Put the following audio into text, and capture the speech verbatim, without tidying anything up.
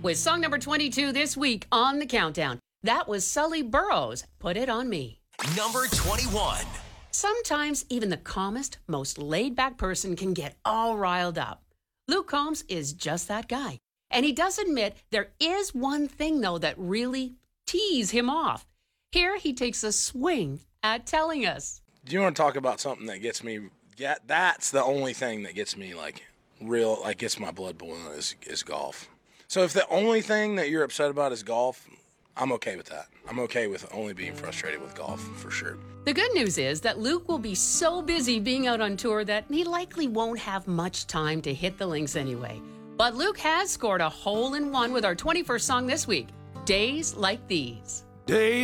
with song number twenty-two this week on the countdown. That was Sully Burrows, Put It On Me. Number twenty-one. Sometimes even the calmest, most laid-back person can get all riled up. Luke Combs is just that guy. And he does admit there is one thing, though, that really tees him off. Here he takes a swing at telling us. Do you want to talk about something that gets me, yeah, that's the only thing that gets me, like, real, like, gets my blood boiling is, is golf. So if the only thing that you're upset about is golf, I'm okay with that. I'm okay with only being frustrated with golf, for sure. The good news is that Luke will be so busy being out on tour that he likely won't have much time to hit the links anyway. But Luke has scored a hole in one with our twenty-first song this week, Days Like These. Days